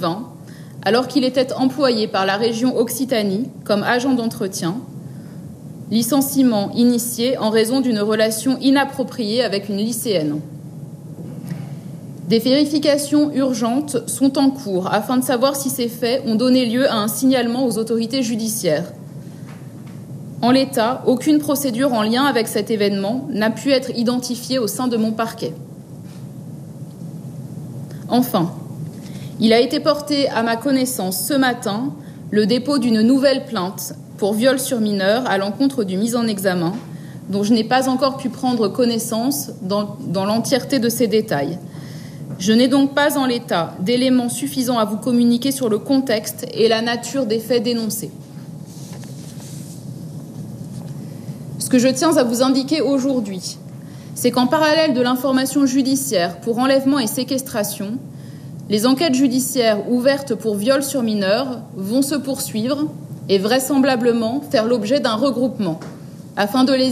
2020, alors qu'il était employé par la région Occitanie comme agent d'entretien. Licenciement initié en raison d'une relation inappropriée avec une lycéenne. Des vérifications urgentes sont en cours afin de savoir si ces faits ont donné lieu à un signalement aux autorités judiciaires. En l'état, aucune procédure en lien avec cet événement n'a pu être identifiée au sein de mon parquet. Enfin, il a été porté à ma connaissance ce matin le dépôt d'une nouvelle plainte pour viol sur mineur à l'encontre du mis en examen, dont je n'ai pas encore pu prendre connaissance dans l'entièreté de ces détails. Je n'ai donc pas en l'état d'éléments suffisants à vous communiquer sur le contexte et la nature des faits dénoncés. Ce que je tiens à vous indiquer aujourd'hui, c'est qu'en parallèle de l'information judiciaire pour enlèvement et séquestration, les enquêtes judiciaires ouvertes pour viol sur mineurs vont se poursuivre et vraisemblablement faire l'objet d'un regroupement afin de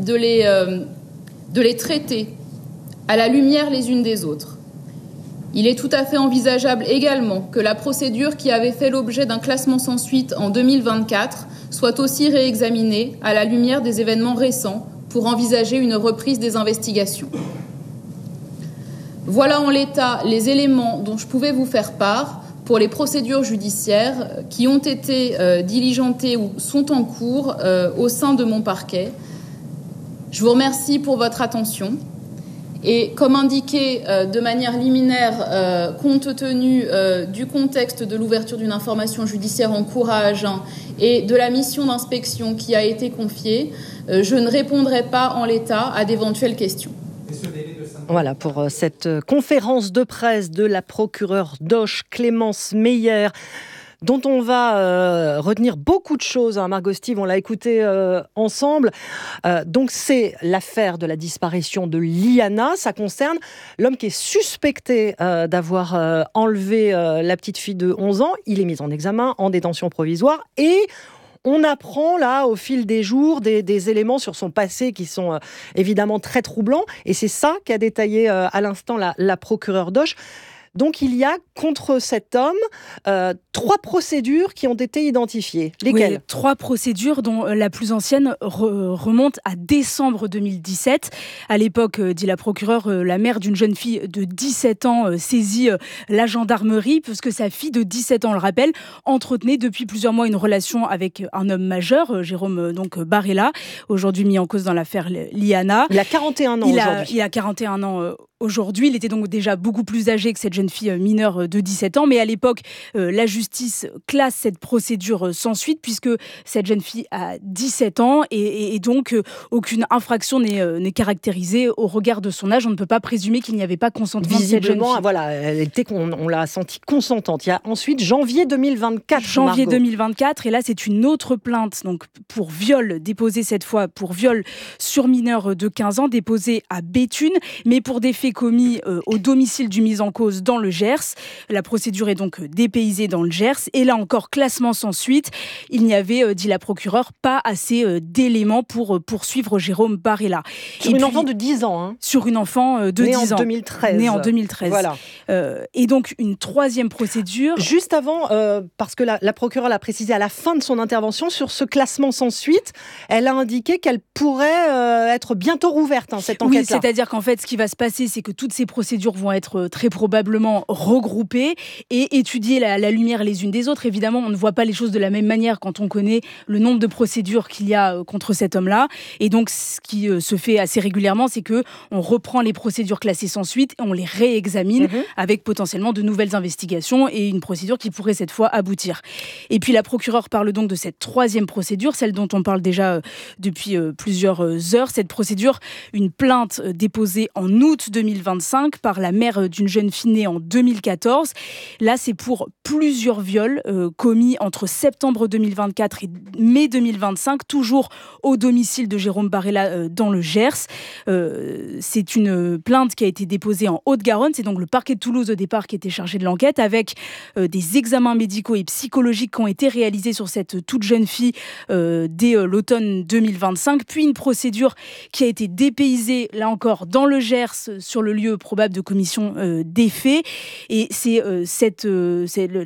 les traiter à la lumière les unes des autres. Il est tout à fait envisageable également que la procédure qui avait fait l'objet d'un classement sans suite en 2024 soit aussi réexaminée à la lumière des événements récents pour envisager une reprise des investigations. Voilà en l'état les éléments dont je pouvais vous faire part pour les procédures judiciaires qui ont été diligentées ou sont en cours au sein de mon parquet. Je vous remercie pour votre attention. Et comme indiqué de manière liminaire, compte tenu du contexte de l'ouverture d'une information judiciaire en cours à Agen et de la mission d'inspection qui a été confiée, je ne répondrai pas en l'état à d'éventuelles questions. Voilà pour cette conférence de presse de la procureure d'Auch, Clémence Meyer, dont on va retenir beaucoup de choses. Margot Steve, on l'a écouté ensemble. Donc c'est l'affaire de la disparition de Liana. Ça concerne l'homme qui est suspecté d'avoir enlevé la petite fille de 11 ans. Il est mis en examen, en détention provisoire et on apprend là, au fil des jours, des éléments sur son passé qui sont évidemment très troublants. Et c'est ça qu'a détaillé à l'instant la procureure d'Auch. Donc il y a contre cet homme 3 procédures qui ont été identifiées. Lesquelles ? Oui, 3 procédures dont la plus ancienne remonte à décembre 2017. À l'époque, dit la procureure, la mère d'une jeune fille de 17 ans saisit la gendarmerie puisque sa fille de 17 ans, on le rappelle, entretenait depuis plusieurs mois une relation avec un homme majeur, Jérôme Barella, aujourd'hui mis en cause dans l'affaire Liana. Il a 41 ans aujourd'hui. Il a 41 ans aujourd'hui. Il était donc déjà beaucoup plus âgé que cette jeune fille mineure de 17 ans. Mais à l'époque, la justice classe cette procédure sans suite puisque cette jeune fille a 17 ans et donc aucune infraction n'est caractérisée au regard de son âge. On ne peut pas présumer qu'il n'y avait pas consentement de cette jeune fille. Voilà, on l'a sentie consentante. Il y a ensuite janvier 2024. Janvier Margot. 2024. Et là, c'est une autre plainte donc pour viol, déposée cette fois pour viol sur mineur de 15 ans, déposée à Béthune, mais pour des faits commis au domicile du mis en cause dans le Gers. La procédure est donc dépaysée dans le Gers. Et là encore, classement sans suite. Il n'y avait, dit la procureure, pas assez d'éléments pour poursuivre Jérôme Barella. Sur une enfant de 10 ans. Hein. Sur une enfant de 10 ans. Née en 2013. Voilà. Et donc, une troisième procédure. Juste avant, parce que la procureure l'a précisé à la fin de son intervention, sur ce classement sans suite, elle a indiqué qu'elle pourrait être bientôt rouverte, cette enquête-là. Oui, c'est-à-dire qu'en fait, ce qui va se passer, c'est que toutes ces procédures vont être très probablement regroupées et étudiées à la lumière les unes des autres. Évidemment, on ne voit pas les choses de la même manière quand on connaît le nombre de procédures qu'il y a contre cet homme-là. Et donc, ce qui se fait assez régulièrement, c'est que on reprend les procédures classées sans suite et on les réexamine avec potentiellement de nouvelles investigations et une procédure qui pourrait cette fois aboutir. Et puis, la procureure parle donc de cette troisième procédure, celle dont on parle déjà depuis plusieurs heures. Cette procédure, une plainte déposée en août 2025 par la mère d'une jeune fille née en 2014. Là, c'est pour plusieurs viols commis entre septembre 2024 et mai 2025, toujours au domicile de Jérôme Barella dans le Gers. C'est une plainte qui a été déposée en Haute-Garonne. C'est donc le parquet de Toulouse au départ qui était chargé de l'enquête avec des examens médicaux et psychologiques qui ont été réalisés sur cette toute jeune fille dès l'automne 2025. Puis une procédure qui a été dépaysée, là encore, dans le Gers, sur le lieu probable de commission des faits. Et c'est